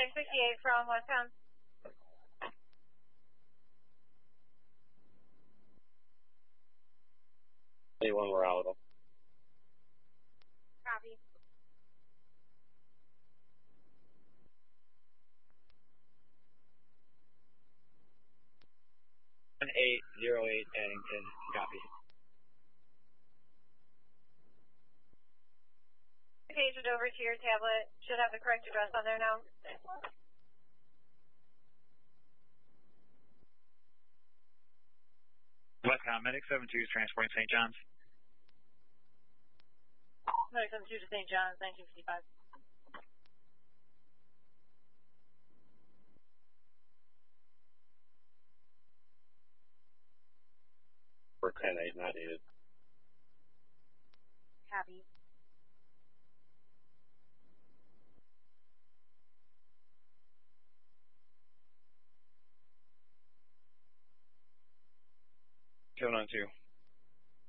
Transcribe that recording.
68 from Westbound. Anyone Morality. Copy. An 808 Addington. Copy. Page it over to your tablet. Should have the correct address on there now. Westbound Medic 72 is transporting St. John's. Medic 72 to St. John's, 1955. For 10-8, not needed. Copy. Two on 2.